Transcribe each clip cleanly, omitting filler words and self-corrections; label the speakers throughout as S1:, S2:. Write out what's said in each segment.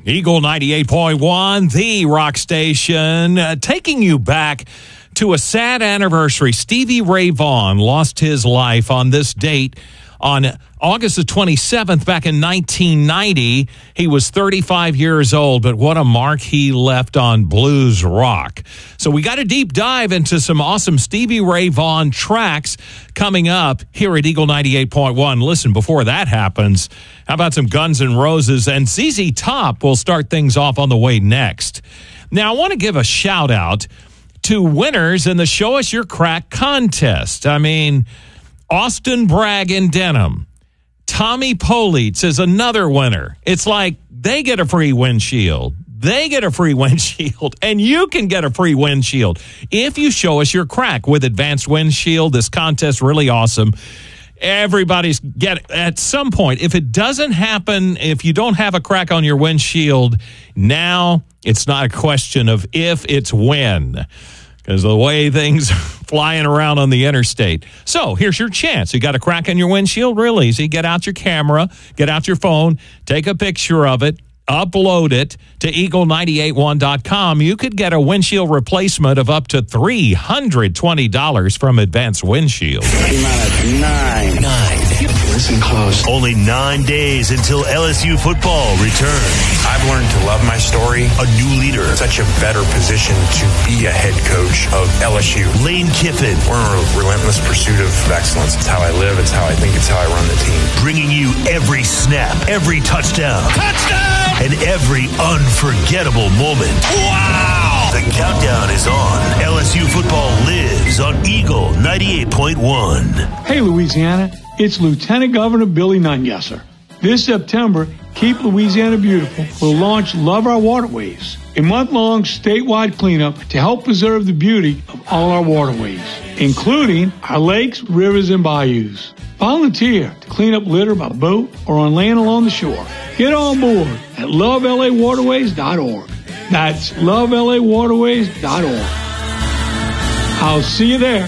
S1: Eagle 98.1, the rock station, taking you back to a sad anniversary. Stevie Ray Vaughan lost his life on this date on August the 27th back in 1990. He was 35 years old, but what a mark he left on blues rock. So we got a deep dive into some awesome Stevie Ray Vaughan tracks coming up here at Eagle 98.1. Listen, before that happens, how about some Guns N' Roses? And ZZ Top will start things off on the way next. Now, I want to give a shout out to winners in the Show Us Your Crack contest. I mean, Austin Bragg in Denham. Tommy Politz is another winner. It's like they get a free windshield. They get a free windshield, and you can get a free windshield if you show us your crack with Advanced Windshield. This contest really awesome. Everybody's at some point. If it doesn't happen, if you don't have a crack on your windshield, now it's not a question of if, it's when. Because the way things are flying around on the interstate. So here's your chance. You got a crack in your windshield? Real easy. Get out your camera, get out your phone, take a picture of it, upload it to eagle981.com. You could get a windshield replacement of up to $320 from Advanced Windshield.
S2: T-minus 9. Listen close.
S3: Only 9 days until LSU football returns.
S4: I've learned to love my story.
S3: A new leader.
S4: Such a better position to be a head coach of LSU.
S3: Lane Kiffin.
S4: We're in a relentless pursuit of excellence. It's how I live. It's how I think. It's how I run the team.
S3: Bringing you every snap, every touchdown. Touchdown! And every unforgettable moment. Wow! The countdown is on. LSU football lives on Eagle 98.1.
S5: Hey, Louisiana. It's Lieutenant Governor Billy Nungesser. This September, Keep Louisiana Beautiful will launch Love Our Waterways, a month-long statewide cleanup to help preserve the beauty of all our waterways, including our lakes, rivers, and bayous. Volunteer to clean up litter by boat or on land along the shore. Get on board at lovelawaterways.org. That's lovelawaterways.org. I'll see you there.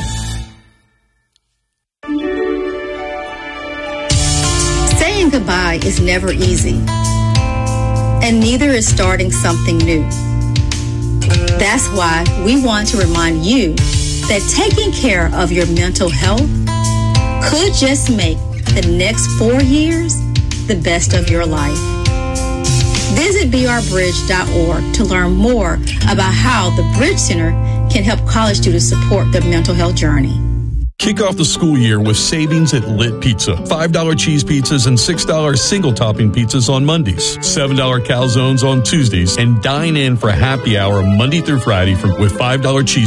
S6: Saying goodbye is never easy, and neither is starting something new. That's why we want to remind you that taking care of your mental health could just make the next 4 years the best of your life. Visit brbridge.org to learn more about how the Bridge Center can help college students support their mental health journey.
S7: Kick off the school year with savings at Lit Pizza. $5 cheese pizzas and $6 single topping pizzas on Mondays. $7 calzones on Tuesdays. And dine in for happy hour Monday through Friday with $5 cheese